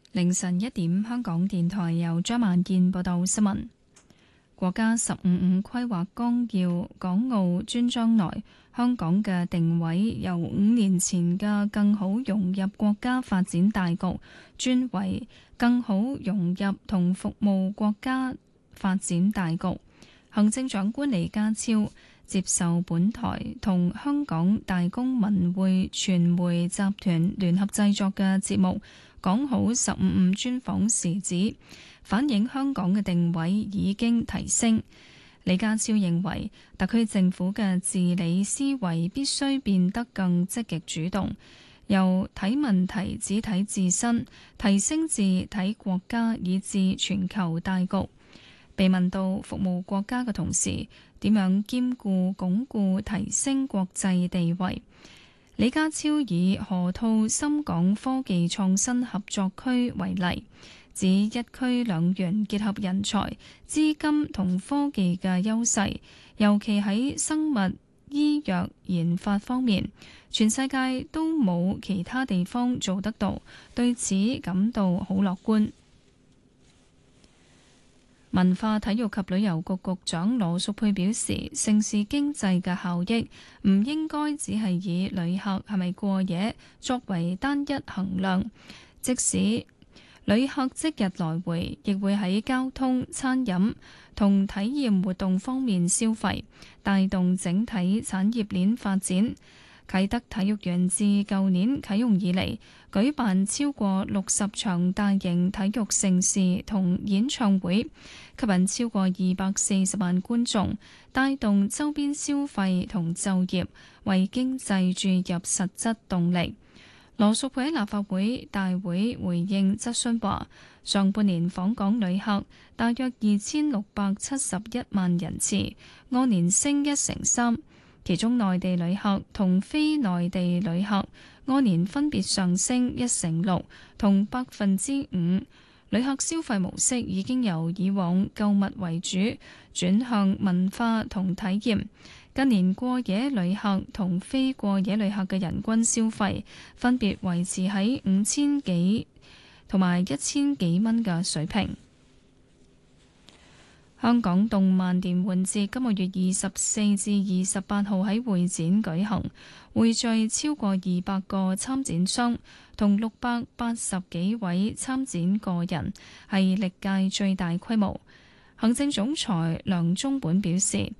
凌晨1點，香港電台由張萬健報道新聞。國家15五規劃綱要港澳專章內，香港嘅定位由5年前嘅更好融入國家發展大局，轉為更好融入同服務國家發展大局。行政長官李家超接受本台同香港大公文匯傳媒集團聯合製作嘅節目《講好15五》專訪時指，反映香港嘅定位已經提升。李家超認為，特區政府嘅治理思維必須變得更積極主動，由睇問題只睇自身，提升至睇國家以至全球大局。被問到服務國家嘅同時，點樣兼顧鞏固提升國際地位，李家超以河套深港科技創新合作區為例，指一區兩園結合人才、資金同科技嘅優勢，尤其喺生物醫藥研發方面，全世界都冇其他地方做得到，對此感到好樂觀。文化體育及旅遊局局長羅淑佩表示，盛事經濟嘅效益唔應該只係以旅客係咪過夜作為單一衡量，即使旅客即日來回，亦會喺交通、餐飲同體驗活動方面消費，帶動整體產業鏈發展。啟德體育園自舊年啟用以嚟，舉辦超過60場大型體育盛事同演唱會，吸引超過240萬觀眾，帶動周邊消費同就業，為經濟注入實質動力。羅淑佩喺立法會大會回應質詢話，上半年訪港旅客大約2671萬人次，按年升1成3。其中內地旅客同非內地旅客按年分別上升1成6同5%。旅客消費模式已經由以往購物為主，轉向文化同體驗。近年過夜旅客同非過夜旅客嘅人均消費分別維持喺5000幾同埋1000幾蚊嘅水平。香港動漫電玩節今個月24至28號喺會展舉行，匯聚超過200個參展商同680幾位參展個人，係歷屆最大規模。行政總裁梁中本表示，